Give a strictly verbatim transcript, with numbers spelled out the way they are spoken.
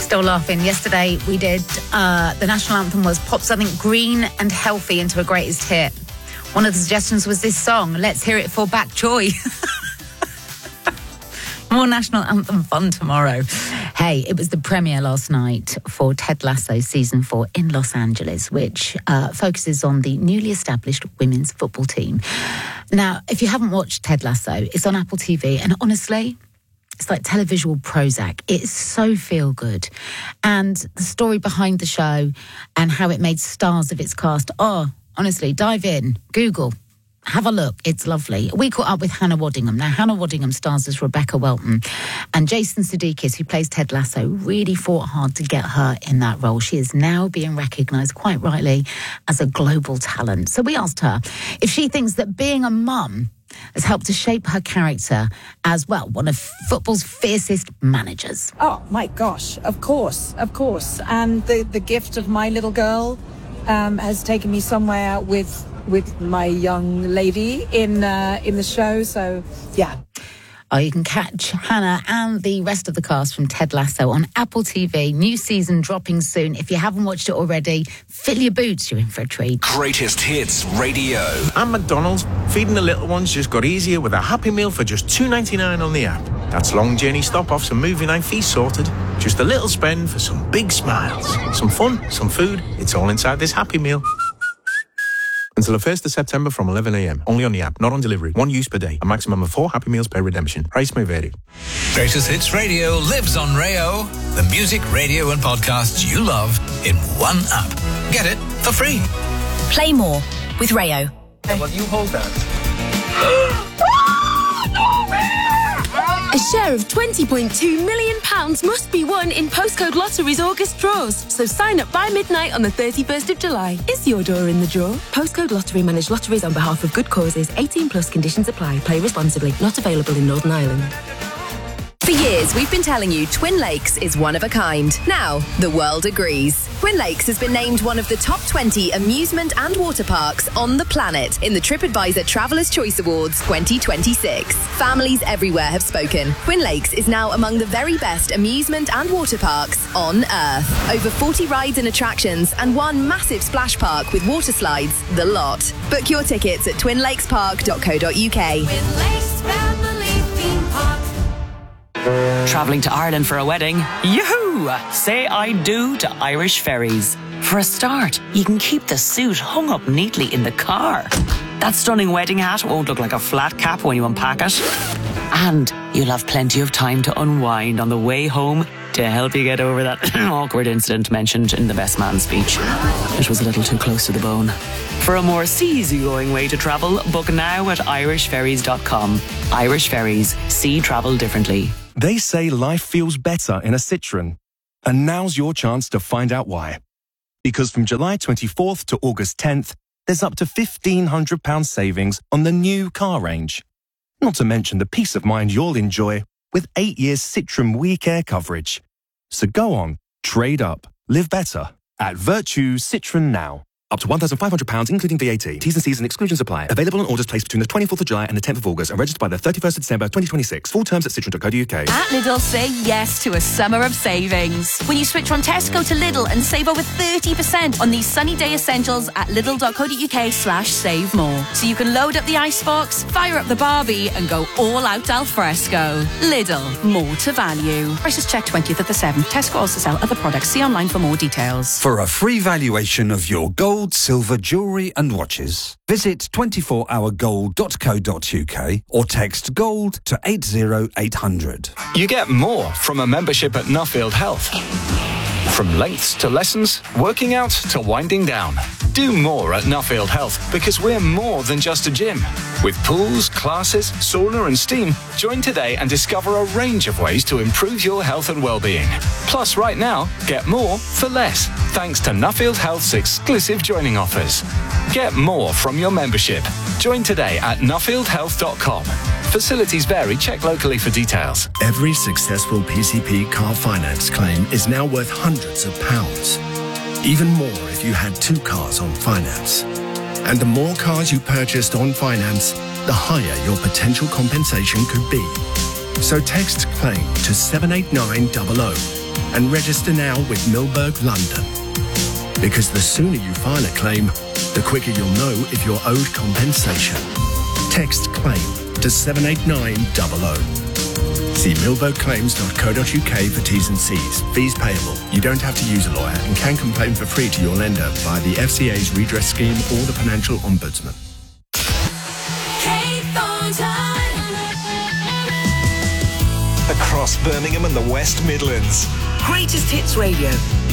Still laughing. Yesterday we did, uh, the national anthem was pop something green and healthy into a greatest hit. One of the suggestions was this song, Let's Hear It for Back Joy. More national anthem fun tomorrow. Hey, it was the premiere last night for Ted Lasso season four in Los Angeles, which uh, focuses on the newly established women's football team. Now, if you haven't watched Ted Lasso, it's on Apple T V, and honestly, it's like televisual Prozac. It's so feel good. And the story behind the show and how it made stars of its cast. Oh, honestly, dive in, Google, have a look. It's lovely. We caught up with Hannah Waddingham. Now, Hannah Waddingham stars as Rebecca Welton. And Jason Sudeikis, who plays Ted Lasso, really fought hard to get her in that role. She is now being recognised, quite rightly, as a global talent. So we asked her if she thinks that being a mum has helped to shape her character as, well, one of football's fiercest managers. Oh, my gosh, of course, of course. And the, the gift of my little girl um, has taken me somewhere with with my young lady in uh, in the show, so, yeah. Oh, you can catch Hannah and the rest of the cast from Ted Lasso on Apple T V. New season dropping soon. If you haven't watched it already, fill your boots. You're in for a treat. Greatest Hits Radio. And McDonald's, feeding the little ones just got easier with a Happy Meal for just two ninety-nine on the app. That's long journey stop-offs and movie night fees sorted. Just a little spend for some big smiles. Some fun, some food. It's all inside this Happy Meal. Until the first of September from eleven a.m. Only on the app, not on delivery. One use per day. A maximum of four Happy Meals per redemption. Price may vary. Greatest Hits Radio lives on Rayo. The music, radio and podcasts you love in one app. Get it for free. Play more with Rayo. Well, you hold that. A share of twenty point two million pounds must be won in Postcode Lottery's August draws. So sign up by midnight on the thirty-first of July. Is your door in the draw? Postcode Lottery manage lotteries on behalf of good causes. eighteen plus conditions apply. Play responsibly. Not available in Northern Ireland. For years, we've been telling you Twin Lakes is one of a kind. Now, the world agrees. Twin Lakes has been named one of the top twenty amusement and water parks on the planet in the TripAdvisor Traveller's Choice Awards twenty twenty-six. Families everywhere have spoken. Twin Lakes is now among the very best amusement and water parks on Earth. Over forty rides and attractions and one massive splash park with water slides, the lot. Book your tickets at twin lakes park dot co dot uk. Twin Lakes Family Theme Park. Travelling to Ireland for a wedding? Yoo-hoo! Say I do to Irish Ferries. For a start, you can keep the suit hung up neatly in the car. That stunning wedding hat won't look like a flat cap when you unpack it. And you'll have plenty of time to unwind on the way home to help you get over that awkward incident mentioned in the best man speech. It was a little too close to the bone. For a more easygoing way to travel, book now at irish ferries dot com. Irish Ferries. See travel differently. They say life feels better in a Citroën. And now's your chance to find out why. Because from July twenty-fourth to August tenth, there's up to fifteen hundred pounds savings on the new car range. Not to mention the peace of mind you'll enjoy with eight years Citroën WeCare coverage. So go on, trade up, live better at Virtue Citroën now. Up to one thousand five hundred pounds including V A T. T's and C's and exclusions apply. Available on orders placed between the twenty-fourth of July and the tenth of August and registered by the thirty-first of December twenty twenty-six. Full terms at citroen dot co dot uk. At Lidl, say yes to a summer of savings. When you switch from Tesco to Lidl and save over thirty percent on these sunny day essentials at lidl dot co dot uk slash save more. So you can load up the icebox, fire up the barbie and go all out al fresco. Lidl, more to value. Prices check twentieth of the seventh. Tesco also sell other products. See online for more details. For a free valuation of your gold, silver, jewellery and watches, visit twenty-four hour gold dot co dot uk or text GOLD to eight zero eight hundred. You get more from a membership at Nuffield Health. From lengths to lessons, working out to winding down. Do more at Nuffield Health because we're more than just a gym. With pools, classes, sauna and steam, join today and discover a range of ways to improve your health and well-being. Plus, right now, get more for less, thanks to Nuffield Health's exclusive joining offers. Get more from your membership. Join today at nuffield health dot com. Facilities vary. Check locally for details. Every successful P C P car finance claim is now worth hundreds of pounds. Even more if you had two cars on finance. And the more cars you purchased on finance, the higher your potential compensation could be. So text CLAIM to seven eight nine zero zero and register now with Milberg London. Because the sooner you file a claim, the quicker you'll know if you're owed compensation. Text CLAIM to seven eight nine zero zero. See milberg claims dot co dot uk for T's and C's. Fees payable. You don't have to use a lawyer and can complain for free to your lender via the F C A's redress scheme or the Financial Ombudsman. Across Birmingham and the West Midlands. Greatest Hits Radio.